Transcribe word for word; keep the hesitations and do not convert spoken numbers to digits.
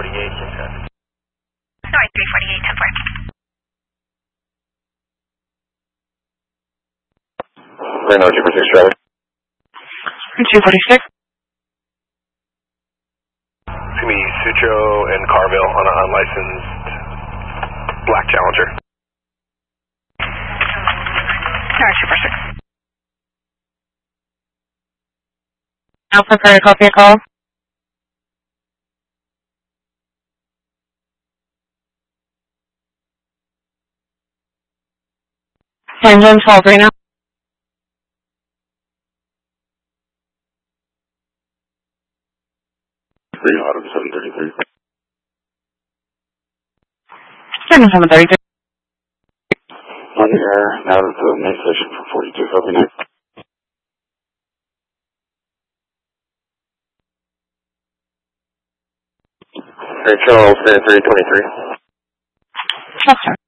forty-eight, Kentucky. North three forty-eight, ten four. Reno two forty-six, driver. two forty-six. It's going to be Sutro and Carville on an unlicensed black Challenger. North two forty-six. Alpha, can I copy a call? Engine twelve, Reno. Reno, Autumn seven thirty-three. seven thirty-three. On the air, now to the main station for forty-two, copy next. Hey, Charles, three twenty-three. Okay.